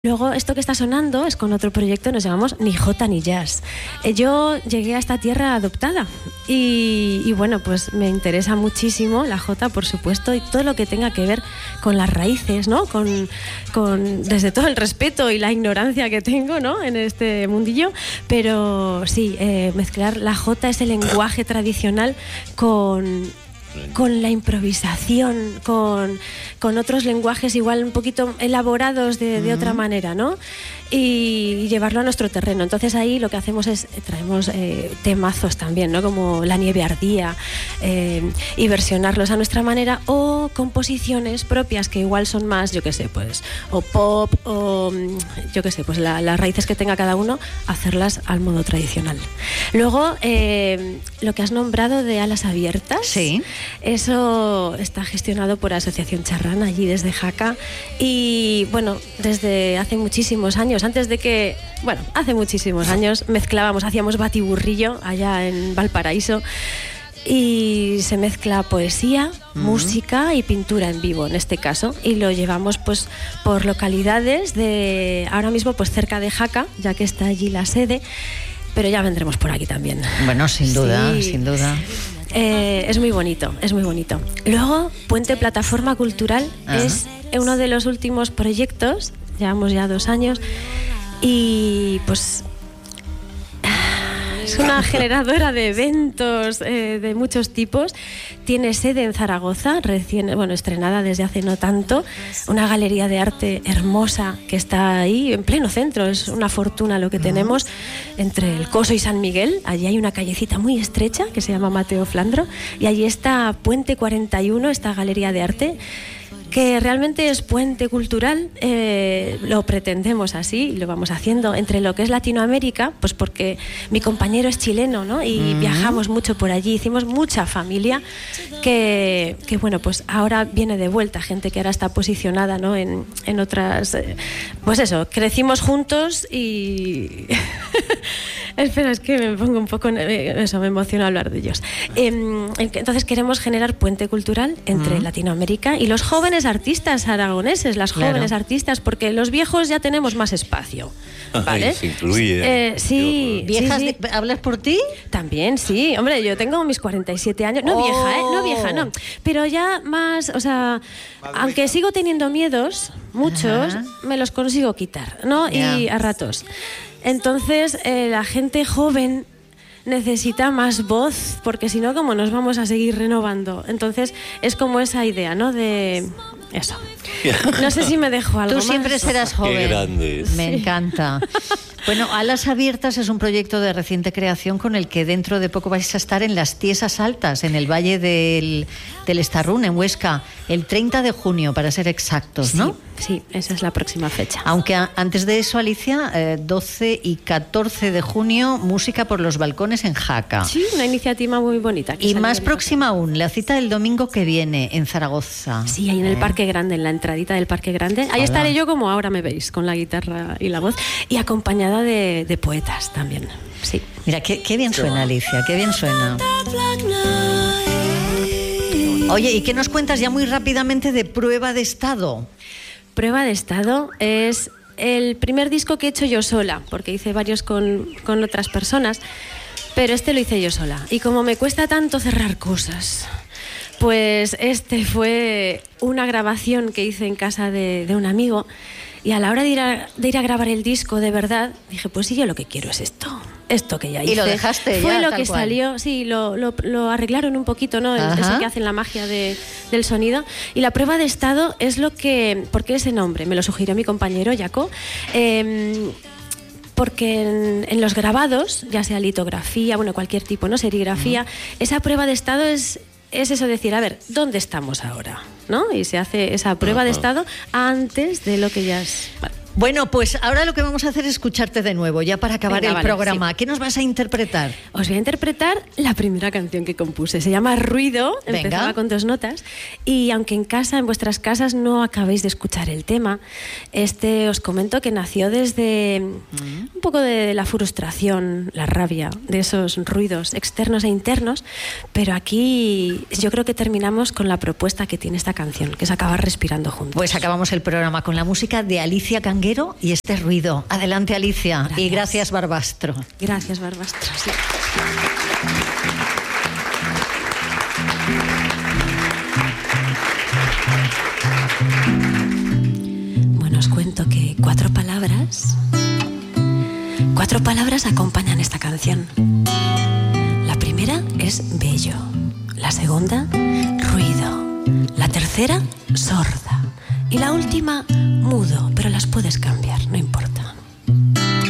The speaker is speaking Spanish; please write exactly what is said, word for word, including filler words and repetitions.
Luego, esto que está sonando es con otro proyecto, nos llamamos Ni Jota ni Jazz. Eh, yo llegué a esta tierra adoptada y, y bueno, pues me interesa muchísimo la jota, por supuesto, y todo lo que tenga que ver con las raíces, ¿no? Con, con desde todo el respeto y la ignorancia que tengo, ¿no? En este mundillo, pero sí, eh, mezclar la jota, ese lenguaje tradicional con... con la improvisación, con, con otros lenguajes igual un poquito elaborados de, de otra manera, ¿no? Y llevarlo a nuestro terreno. Entonces ahí lo que hacemos es, traemos eh, temazos también, ¿no? Como La nieve ardía, eh, y versionarlos a nuestra manera, o composiciones propias que igual son más, yo qué sé, pues, o pop, o yo qué sé, pues la, las raíces que tenga cada uno, hacerlas al modo tradicional. Luego, eh, lo que has nombrado de Alas Abiertas, sí. Eso está gestionado por Asociación Charrán, allí desde Jaca, y bueno, desde hace muchísimos años, antes de que, bueno, hace muchísimos años mezclábamos, hacíamos batiburrillo allá en Valparaíso, y se mezcla poesía, uh-huh. música y pintura en vivo en este caso, y lo llevamos pues por localidades de, ahora mismo pues cerca de Jaca, ya que está allí la sede, pero ya vendremos por aquí también. Bueno, sin duda, sí. sin duda. Eh, es muy bonito, es muy bonito. Luego, Puente Plataforma Cultural Ajá. es uno de los últimos proyectos, llevamos ya dos años, y pues es una generadora de eventos eh, de muchos tipos. Tiene sede en Zaragoza, recién, bueno, estrenada desde hace no tanto. Una galería de arte hermosa que está ahí en pleno centro. Es una fortuna lo que tenemos entre el Coso y San Miguel. Allí hay una callecita muy estrecha que se llama Mateo Flandro, y allí está Puente cuarenta y uno, esta galería de arte, que realmente es puente cultural, eh, lo pretendemos así, lo vamos haciendo entre lo que es Latinoamérica, pues porque mi compañero es chileno, ¿no? Y mm. viajamos mucho por allí, hicimos mucha familia, que, que bueno, pues ahora viene de vuelta, gente que ahora está posicionada, ¿no? en, en otras, eh, pues eso, crecimos juntos y... Espera, es que me pongo un poco, eso, me emociona hablar de ellos. Eh, entonces queremos generar puente cultural entre mm. Latinoamérica y los jóvenes artistas aragoneses, las claro. jóvenes artistas, porque los viejos ya tenemos más espacio, ¿vale? Ay, se incluye. Eh, sí, ¿Viejas? sí, sí. De, ¿hablas por ti? También, sí. Hombre, yo tengo mis cuarenta y siete años. No oh. vieja, ¿eh? No vieja, no. Pero ya más, o sea, aunque sigo teniendo miedos, muchos, Ajá. me los consigo quitar, ¿no? Yeah. Y a ratos. Entonces, eh, la gente joven necesita más voz, porque si no, ¿cómo nos vamos a seguir renovando? Entonces, es como esa idea, ¿no? De eso. No sé si me dejo algo Tú siempre más. serás joven. Qué grandes. Me encanta. Bueno, Alas Abiertas es un proyecto de reciente creación con el que dentro de poco vais a estar en las Tiesas Altas, en el Valle del, del Estarrún, en Huesca, el treinta de junio, para ser exactos, ¿no? Sí, sí, esa es la próxima fecha. Aunque a, antes de eso, Alicia, eh, doce y catorce de junio, Música por los Balcones en Jaca. Sí, una iniciativa muy bonita. Y más próxima aún, la cita del domingo que viene en Zaragoza. Sí, ahí en el eh. Parque Grande, en la entradita del Parque Grande. Ahí Hola. Estaré yo como ahora me veis, con la guitarra y la voz, y acompañada de, de poetas también. Sí. Mira, qué, qué bien suena, Alicia, qué bien suena. Oye, ¿y qué nos cuentas ya muy rápidamente de Prueba de Estado? Prueba de Estado es el primer disco que he hecho yo sola, porque hice varios con, con otras personas, pero este lo hice yo sola. Y como me cuesta tanto cerrar cosas, pues este fue una grabación que hice en casa de, de un amigo, y a la hora de ir, a, de ir a grabar el disco, de verdad, dije, pues sí, yo lo que quiero es esto. Esto que ya hice. Y lo dejaste Fue ya, lo tal que cual. salió, sí, lo, lo, lo arreglaron un poquito, ¿no? Ajá. Eso que hacen la magia de, del sonido. Y la Prueba de Estado es lo que... ¿Por qué ese nombre? Me lo sugirió mi compañero, Jaco. Eh, porque en, en los grabados, ya sea litografía, bueno, cualquier tipo, ¿no? Serigrafía, uh-huh. esa prueba de estado es... Es eso decir, a ver, ¿dónde estamos ahora? ¿No? Y se hace esa prueba uh-huh. de estado antes de lo que ya es... Bueno. Bueno, pues ahora lo que vamos a hacer es escucharte de nuevo, ya para acabar Venga, el vale, programa. Sí. ¿Qué nos vas a interpretar? Os voy a interpretar la primera canción que compuse. Se llama Ruido, Venga. Empezaba con dos notas. Y aunque en casa, en vuestras casas, no acabéis de escuchar el tema, este os comento que nació desde mm. un poco de la frustración, la rabia, de esos ruidos externos e internos. Pero aquí yo creo que terminamos con la propuesta que tiene esta canción, que es acabar respirando juntos. Pues acabamos el programa con la música de Alicia Can fandanguero y este ruido. Adelante, Alicia. Gracias. Y gracias, Barbastro. Gracias, Barbastro. Sí. Bueno, os cuento que cuatro palabras, cuatro palabras acompañan esta canción. La primera es bello, la segunda, ruido, la tercera, sorda y la última, mudo, pero las puedes cambiar, no importa.